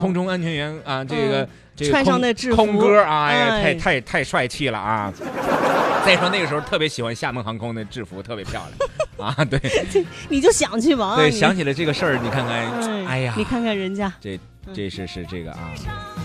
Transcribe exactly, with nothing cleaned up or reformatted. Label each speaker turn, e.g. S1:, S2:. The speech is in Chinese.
S1: 空中安全员啊，这个、嗯、这个
S2: 穿上那制服，
S1: 空哥啊，哎呀，
S2: 哎、
S1: 太太太帅气了啊！再说那个时候特别喜欢厦门航空的制服，特别漂亮啊。对，
S2: 你就想去吧。
S1: 对，想起了这个事儿，你看看，哎呀，
S2: 你看看人家，
S1: 这这是是这个啊。